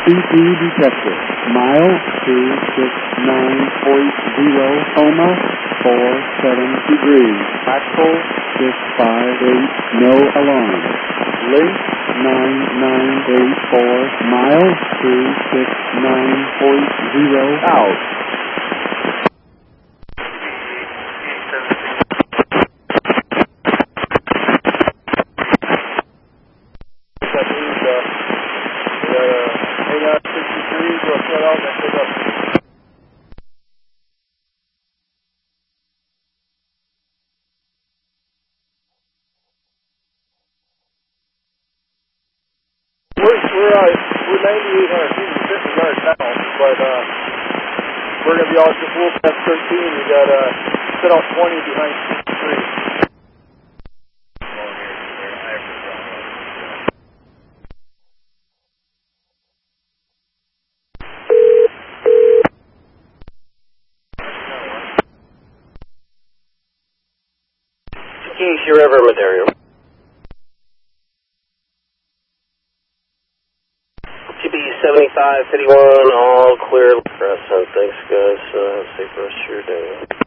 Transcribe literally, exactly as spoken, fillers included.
C P detected. Mile two six nine point zero, coma, four seven degrees. Axle six five eight, no alarm. Link nine nine eight four, mile two six nine point zero, out. We're, we're, uh, we're ninety-eight hundred feet and fifty yards now, but, uh, we're going to be all just Wolf F thirteen. We got, uh, set out twenty behind three. Takeshi River, Madero. T B seventy-five fifty-one, all clear. Thanks, guys. Uh, safe rest of your day.